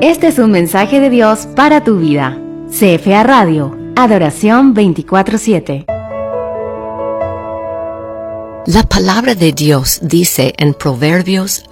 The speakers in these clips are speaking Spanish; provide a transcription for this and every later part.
Este es un mensaje de Dios para tu vida. CFA Radio, Adoración 24/7. La palabra de Dios dice en Proverbios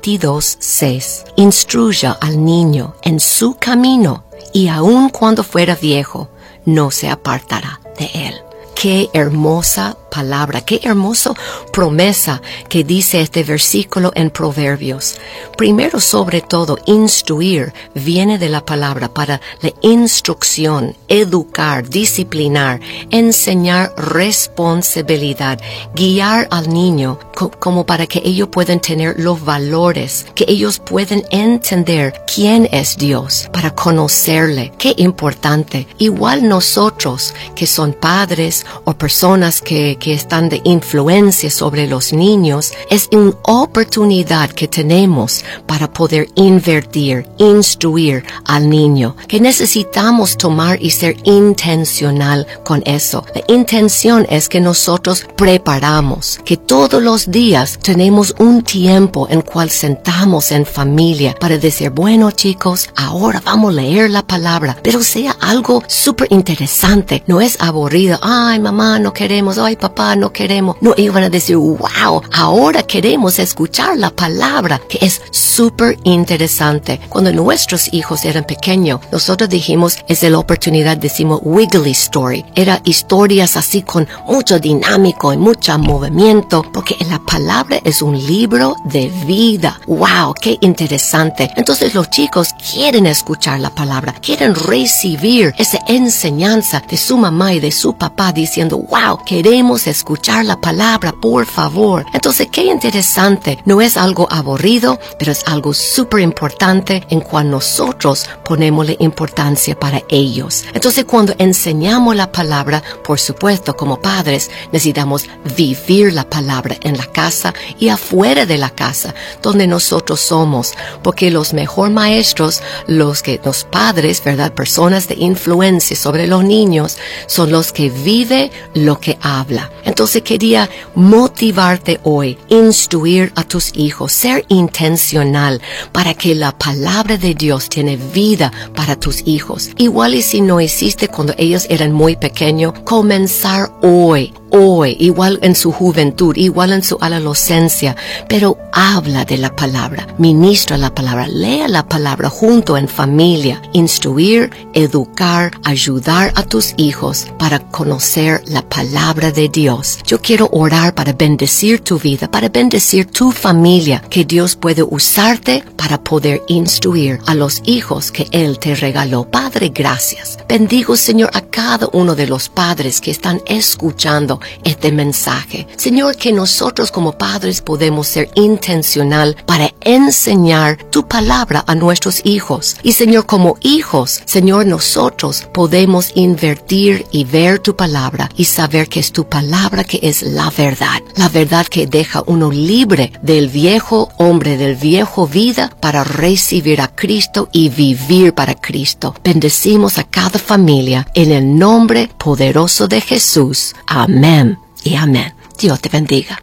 22:6, instruya al niño en su camino y aun cuando fuera viejo, no se apartará de él. Qué hermosa palabra, qué hermosa promesa que dice este versículo en Proverbios. Primero, sobre todo, instruir viene de la palabra para la instrucción, educar, disciplinar, enseñar responsabilidad, guiar al niño como para que ellos puedan tener los valores, que ellos puedan entender quién es Dios, para conocerle. Qué importante. Igual nosotros que son padres o personas que están de influencia sobre los niños, es una oportunidad que tenemos para poder invertir, instruir al niño, que necesitamos tomar y ser intencional con eso. La intención es que nosotros preparamos, que todos los días tenemos un tiempo en cual sentamos en familia para decir, bueno chicos, ahora vamos a leer la palabra, pero sea algo súper interesante, no es aburrido, ay mamá no queremos, ay papá no queremos. No, ellos van a decir, wow, ahora queremos escuchar la palabra, que es súper interesante. Cuando nuestros hijos eran pequeños, nosotros dijimos, es la oportunidad, decimos wiggly story. Era historias así con mucho dinámico y mucho movimiento, porque la palabra es un libro de vida. Wow, qué interesante. Entonces los chicos quieren escuchar la palabra, quieren recibir esa enseñanza de su mamá y de su papá diciendo, wow, queremos escuchar la palabra, por favor. Entonces, qué interesante. No es algo aburrido, pero es algo súper importante en cual nosotros ponemos la importancia para ellos. Entonces, cuando enseñamos la palabra, por supuesto, como padres, necesitamos vivir la palabra en la casa y afuera de la casa, donde nosotros somos, porque los mejores maestros, los padres, ¿verdad? Personas de influencia sobre los niños, son los que viven lo que habla. Entonces quería motivarte hoy, instruir a tus hijos, ser intencional para que la palabra de Dios tiene vida para tus hijos. Igual y si no hiciste cuando ellos eran muy pequeños, comenzar hoy, igual en su juventud, igual en su adolescencia, pero habla de la palabra, ministra la palabra, lea la palabra junto en familia, instruir, educar, ayudar a tus hijos para conocer la palabra de Dios. Yo quiero orar para bendecir tu vida, para bendecir tu familia, que Dios puede usarte para poder instruir a los hijos que Él te regaló. Padre, gracias. Bendigo, Señor, a cada uno de los padres que están escuchando este mensaje. Señor, que nosotros como padres podemos ser intencional para enseñar tu palabra a nuestros hijos. Y Señor, como hijos, Señor, nosotros podemos invertir y ver tu palabra y saber que es tu palabra que es la verdad que deja uno libre del viejo hombre, del viejo vida, para recibir a Cristo y vivir para Cristo. Bendecimos a cada familia en el nombre poderoso de Jesús. Amén y amén. Dios te bendiga.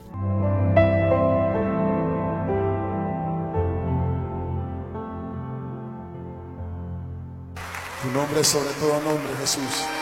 Tu nombre es sobre todo nombre, Jesús.